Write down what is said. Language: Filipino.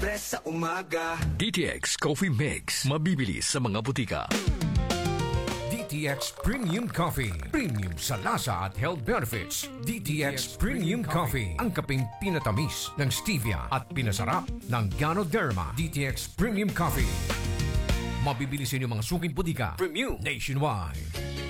libre sa umaga. DTX Coffee Mix. Mabibili sa mga butika. DTX Premium Coffee. Premium sa lasa at health benefits. DTX Premium Coffee. Ang kaping pinatamis ng stevia at pinasarap ng Ganoderma. DTX Premium Coffee. Mabibili sa inyong mga suking butika. Premium nationwide.